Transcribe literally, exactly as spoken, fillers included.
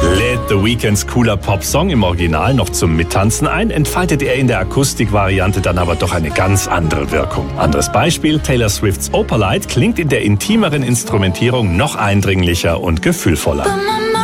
Lädt The Weeknds cooler Popsong im Original noch zum Mittanzen ein, entfaltet er in der Akustikvariante dann aber doch eine ganz andere Wirkung. Anderes Beispiel, Taylor Swifts Opalite klingt in der intimeren Instrumentierung noch eindringlicher und gefühlvoller.